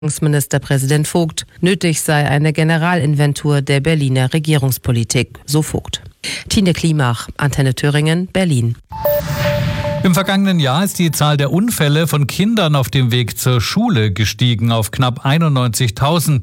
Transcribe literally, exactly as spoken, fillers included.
Ministerpräsident Vogt. Nötig sei eine Generalinventur der Berliner Regierungspolitik, so Vogt. Tine Klimach, Antenne Thüringen, Berlin. Im vergangenen Jahr ist die Zahl der Unfälle von Kindern auf dem Weg zur Schule gestiegen auf knapp einundneunzigtausend.